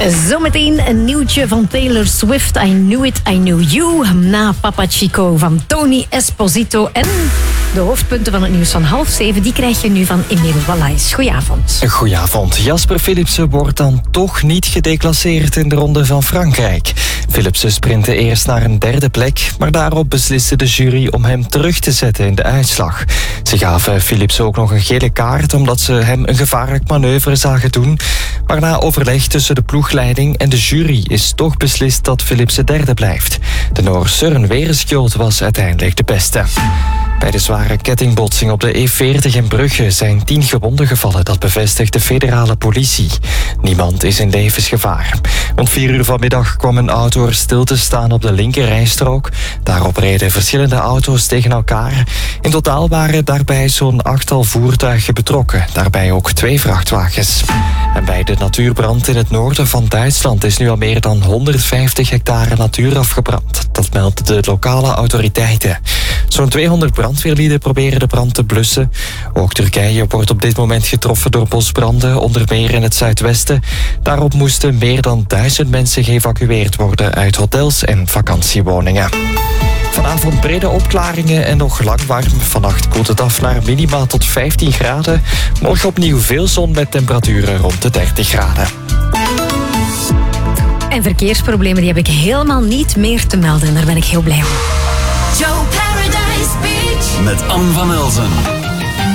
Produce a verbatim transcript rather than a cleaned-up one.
Zometeen een nieuwtje van Taylor Swift. I Knew It, I Knew You. Na Papa Chico van Tony Esposito. En de hoofdpunten van het nieuws van half zeven, die krijg je nu van Emile Wallaes. Goedenavond. Goedenavond. Jasper Philipsen wordt dan toch niet gedeclasseerd in de Ronde van Frankrijk. Philipsen sprintte eerst naar een derde plek, maar daarop besliste de jury om hem terug te zetten in de uitslag. Ze gaven Philipsen ook nog een gele kaart omdat ze hem een gevaarlijk manoeuvre zagen doen. Maar na overleg tussen de ploegleiding en de jury is toch beslist dat Philipsen derde blijft. De Noor Søren Werenskjold was uiteindelijk de beste. Bij de zware kettingbotsing op de E veertig in Brugge zijn tien gewonden gevallen. Dat bevestigt de federale politie. Niemand is in levensgevaar. Rond vier uur vanmiddag kwam een auto er stil te staan op de linkerrijstrook. Daarop reden verschillende auto's tegen elkaar. In totaal waren daarbij zo'n achttal voertuigen betrokken. Daarbij ook twee vrachtwagens. En bij de natuurbrand in het noorden van Duitsland is nu al meer dan honderdvijftig hectare natuur afgebrand. Dat melden de lokale autoriteiten. Zo'n tweehonderd brandweerlieden proberen de brand te blussen. Ook Turkije wordt op dit moment getroffen door bosbranden, onder meer in het zuidwesten. Daarop moesten meer dan duizend mensen geëvacueerd worden uit hotels en vakantiewoningen. Vanavond brede opklaringen en nog lang warm. Vannacht koelt het af naar minima tot vijftien graden. Morgen opnieuw veel zon met temperaturen rond de dertig graden. En verkeersproblemen die heb ik helemaal niet meer te melden. Daar ben ik heel blij om. Joe Paradise Beach. Met Anne van Elzen.